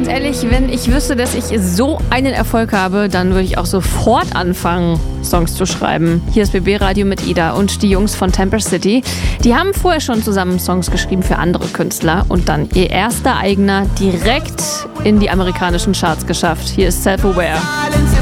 ganz ehrlich, wenn ich wüsste, dass ich so einen Erfolg habe, dann würde ich auch sofort anfangen, Songs zu schreiben. Hier ist BB Radio mit Ida und die Jungs von Temper City. Die haben vorher schon zusammen Songs geschrieben für andere Künstler und dann ihr erster eigener direkt in die amerikanischen Charts geschafft. Hier ist Self-Aware.